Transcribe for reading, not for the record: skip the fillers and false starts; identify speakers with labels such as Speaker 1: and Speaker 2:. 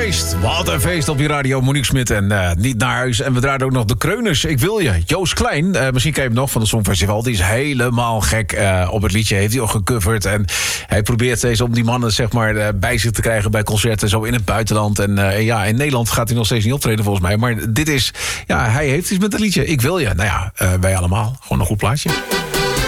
Speaker 1: feest. Wat een feest op je radio. Monique Smit en Niet naar huis. En we draaien ook nog de Kreuners. Ik wil je. Joost Klein, misschien ken je hem nog van het Songfestival. Die is helemaal gek op het liedje. Heeft hij ook gecoverd. En hij probeert steeds om die mannen zeg maar, bij zich te krijgen bij concerten. Zo in het buitenland. En in Nederland gaat hij nog steeds niet optreden volgens mij. Maar dit is, hij heeft iets met het liedje. Ik wil je. Nou ja, wij allemaal. Gewoon een goed plaatje.